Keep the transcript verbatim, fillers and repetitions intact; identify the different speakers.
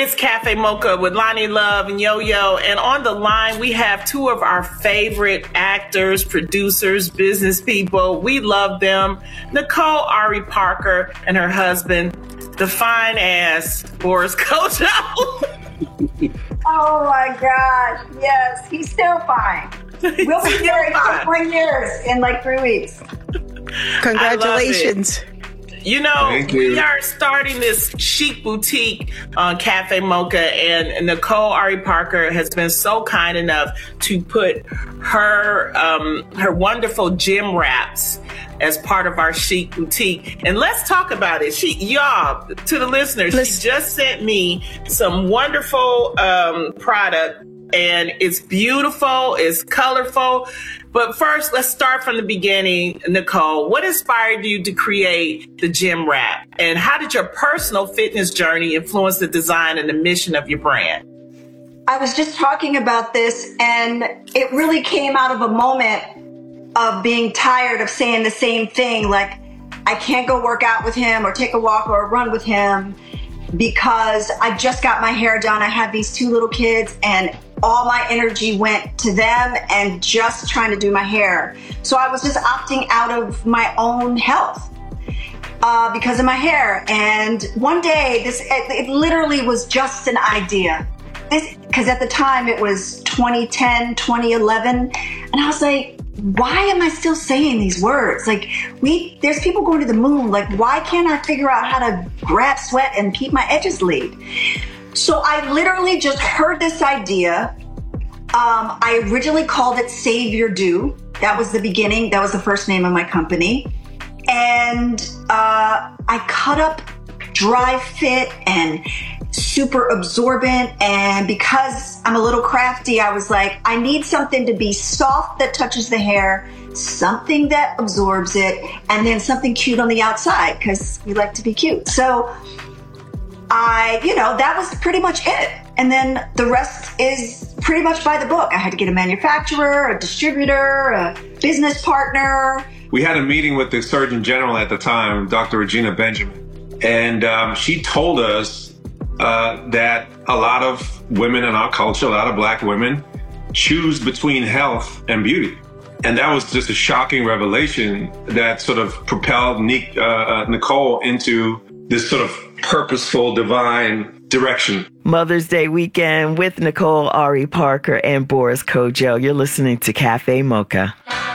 Speaker 1: It's Cafe Mocha with Loni Love and Yo-Yo. And on the line, we have two of our favorite actors, producers, business people. We love them. Nicole Ari Parker and her husband, the fine ass Boris Kodjoe.
Speaker 2: Oh my gosh. Yes, he's still fine. We'll be married for four years in like three weeks.
Speaker 3: Congratulations.
Speaker 1: You know, you. we are starting this chic boutique on Cafe Mocha, and Nicole Ari Parker has been so kind enough to put her um, her wonderful gym wraps as part of our chic boutique. And let's talk about it. She, y'all, to the listeners, let's- she just sent me some wonderful um, product, and it's beautiful, it's colorful. But first, let's start from the beginning. Nicole, what inspired you to create the gym wrap? And how did your personal fitness journey influence the design and the mission of your brand?
Speaker 2: I was just talking about this, and it really came out of a moment of being tired of saying the same thing. Like, I can't go work out with him or take a walk or a run with him because I just got my hair done. I have these two little kids, and all my energy went to them and just trying to do my hair. So I was just opting out of my own health uh, because of my hair. And one day, this it, it literally was just an idea. Because at the time it was twenty ten, twenty eleven, and I was like, why am I still saying these words? Like, we, there's people going to the moon. Like, why can't I figure out how to grab sweat and keep my edges laid? So I literally just heard this idea. Um, I originally called it Save Your Do. That was the beginning. That was the first name of my company. And uh, I cut up Dry Fit and super absorbent. And because I'm a little crafty, I was like, I need something to be soft that touches the hair, something that absorbs it, and then something cute on the outside because we like to be cute. So I, you know, that was pretty much it. And then the rest is pretty much by the book. I had to get a manufacturer, a distributor, a business partner.
Speaker 4: We had a meeting with the Surgeon General at the time, Doctor Regina Benjamin. And um, she told us uh, that a lot of women in our culture, a lot of Black women, choose between health and beauty. And that was just a shocking revelation that sort of propelled Nick, uh, uh, Nicole into this sort of purposeful, divine direction.
Speaker 3: Mother's Day weekend with Nicole Ari Parker and Boris Kodjoe. You're listening to Cafe Mocha.